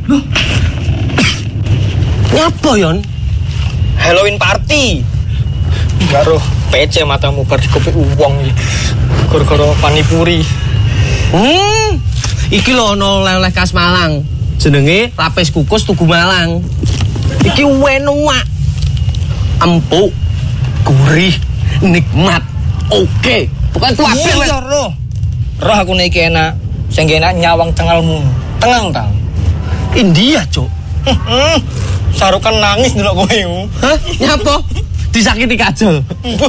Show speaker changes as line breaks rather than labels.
Loh. Nyapa yon?
Halloween party. Karo PC matamu bar dikopi uwong iki. Gara-gara panipuri.
Iki lho ono oleh-oleh khas Malang. Jenenge lapis kukus Tugu Malang. Iki enak. Empuk, gurih, nikmat. Oke. Bukan tuh apik
iya roh aku nek iki enak. Sing enak nyawang cengalmu. Tengang ta.
India, Cuk.
Sarukan nangis ndelok kowe.
Hah? Nyapa? Disakiti kajol.